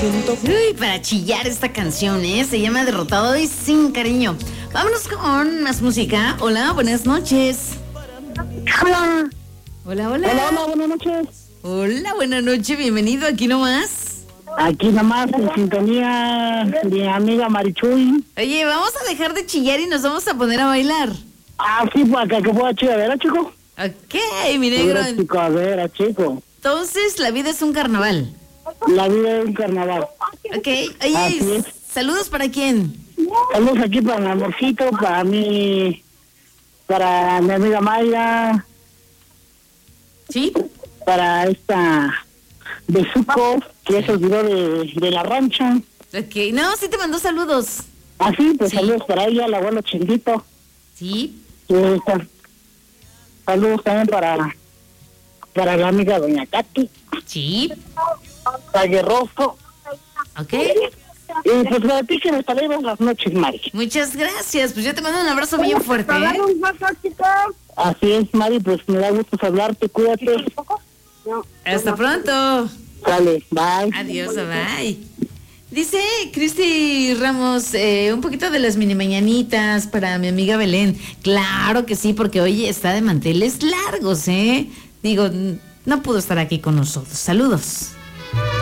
Uy, para chillar esta canción, ¿eh? Se llama Derrotado y Sin Cariño. Vámonos con más música. Hola, buenas noches. Hola. Hola, hola. Hola, hola, buenas noches. Hola, buenas noches, bienvenido aquí nomás. Aquí nomás en sintonía de mi amiga Marichuy. Oye, vamos a dejar de chillar y nos vamos a poner a bailar. Ah, sí, pues acá que pueda chica, ¿verdad, chico? Ok, mi negro. Mira, chico, a ver, chico. Entonces, la vida es un carnaval. La vida es un carnaval. Ok, Así oye, es. saludos para quién. Saludos aquí para mi amorcito, para mi amiga Mayra, ¿Sí? para esta Besuco, que ya se olvidó de la rancha. Ok, no, sí te mandó saludos. Así, pues Sí. saludos para ella, el abuelo Chinguito. Sí. Saludos también para la amiga doña Katy, Sí. para Guerroso. Ok. Y pues para ti que me saludas las noches, Mari. Muchas gracias. Pues yo te mando un abrazo bien fuerte, ¿eh? Así es, Mari, pues me da gusto hablarte, cuídate. Hasta pronto. Sale, bye. Adiós, bye. Dice Cristi Ramos, un poquito de las mini mañanitas para mi amiga Belén. Claro que sí, porque hoy está de manteles largos, ¿eh? Digo, no pudo estar aquí con nosotros. Saludos.